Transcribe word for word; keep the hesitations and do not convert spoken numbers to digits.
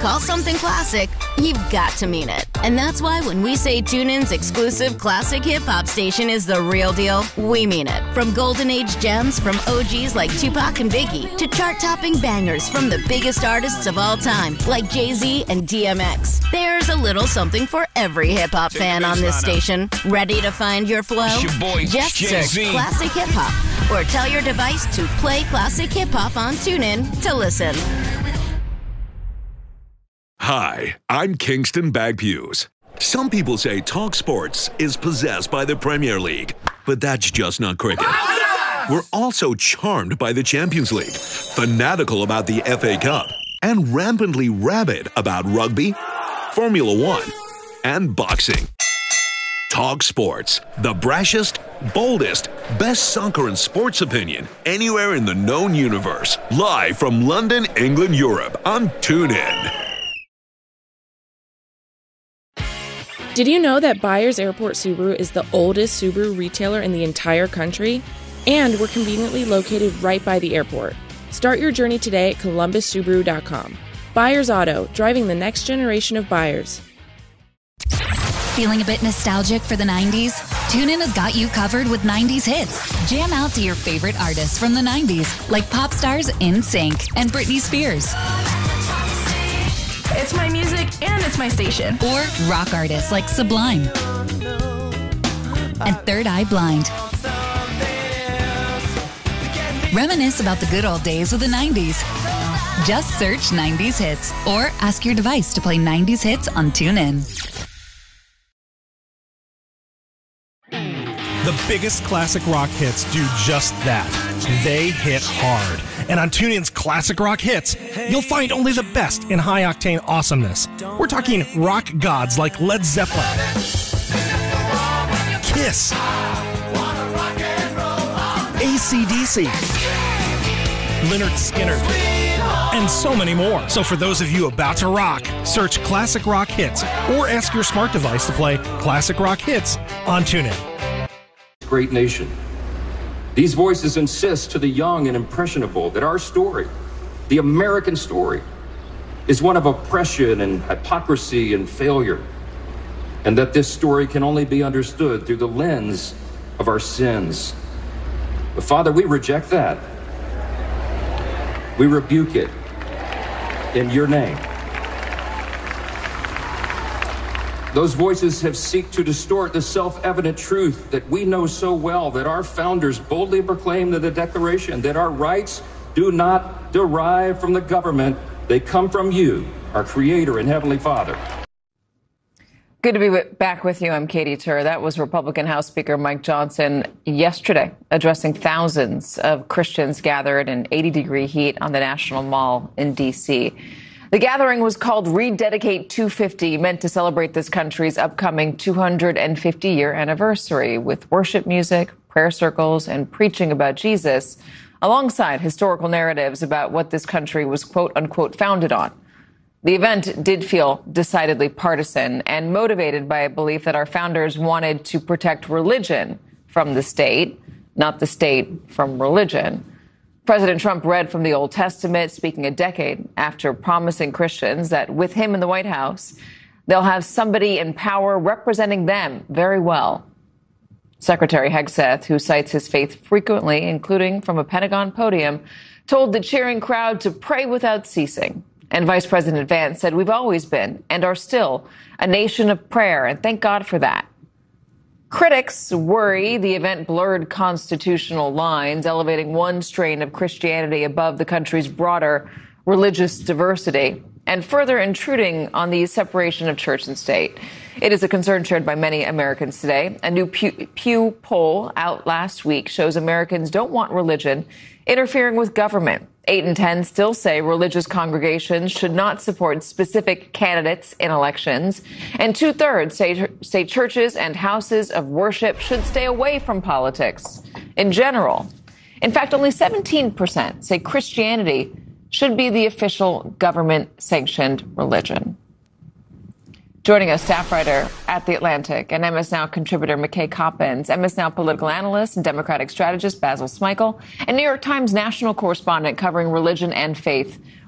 call something classic, you've got to mean it. And that's why when we say TuneIn's exclusive classic hip-hop station is the real deal, we mean it. From golden age gems from O Gs like Tupac and Biggie to chart-topping bangers from the biggest artists of all time like Jay-Z and D M X. There's a little something for every hip-hop fan on this station. Ready to find your flow? It's your boy, Just Jay-Z. search Classic Hip Hop or tell your device to play Classic Hip Hop on TuneIn to listen. Hi, I'm Kingston Bagpuse. Some people say Talk Sports is possessed by the Premier League, but that's just not cricket. We're also charmed by the Champions League, fanatical about the F A Cup, and rampantly rabid about rugby, Formula One, and boxing. Talk Sports, the brashest, boldest, best soccer and sports opinion anywhere in the known universe. Live from London, England, Europe on TuneIn. Did you know that Byers Airport Subaru is the oldest Subaru retailer in the entire country? And we're conveniently located right by the airport. Start your journey today at columbus subaru dot com. Byers Auto, driving the next generation of buyers. Feeling a bit nostalgic for the nineties? TuneIn has got you covered with nineties hits. Jam out to your favorite artists from the nineties, like pop stars NSYNC and Britney Spears. It's my music and it's my station. Or rock artists like Sublime and Third Eye Blind. Reminisce about the good old days of the nineties. Just search nineties hits or ask your device to play nineties hits on TuneIn. The biggest classic rock hits do just that. They hit hard. And on TuneIn's Classic Rock Hits, you'll find only the best in high-octane awesomeness. We're talking rock gods like Led Zeppelin, Kiss, A C D C, Lynyrd Skynyrd, and so many more. So for those of you about to rock, search Classic Rock Hits or ask your smart device to play Classic Rock Hits on TuneIn. Great nation. These voices insist to the young and impressionable that our story, the American story, is one of oppression and hypocrisy and failure, and that this story can only be understood through the lens of our sins. But Father, we reject that. We rebuke it in your name. Those voices have sought to distort the self-evident truth that we know so well, that our founders boldly proclaimed in the Declaration, that our rights do not derive from the government. They come from you, our Creator and Heavenly Father. Good to be back with you. I'm Katie Tur. That was Republican House Speaker Mike Johnson yesterday addressing thousands of Christians gathered in eighty degree heat on the National Mall in D C The gathering was called Rededicate two fifty, meant to celebrate this country's upcoming two hundred fifty year anniversary with worship music, prayer circles, and preaching about Jesus, alongside historical narratives about what this country was quote unquote founded on. The event did feel decidedly partisan and motivated by a belief that our founders wanted to protect religion from the state, not the state from religion. President Trump read from the Old Testament, speaking a decade after promising Christians that with him in the White House, they'll have somebody in power representing them very well. Secretary Hegseth, who cites his faith frequently, including from a Pentagon podium, told the cheering crowd to pray without ceasing. And Vice President Vance said we've always been and are still a nation of prayer, and thank God for that. Critics worry the event blurred constitutional lines, elevating one strain of Christianity above the country's broader religious diversity and further intruding on the separation of church and state. It is a concern shared by many Americans today. A new Pew, Pew poll out last week shows Americans don't want religion interfering with government. Eight in ten still say religious congregations should not support specific candidates in elections. And two-thirds say, say churches and houses of worship should stay away from politics in general. In fact, only seventeen percent say Christianity should be the official government-sanctioned religion. Joining us, staff writer at The Atlantic and M S Now contributor McKay Coppins, M S Now political analyst and Democratic strategist Basil Smikle, and New York Times national correspondent covering religion and faith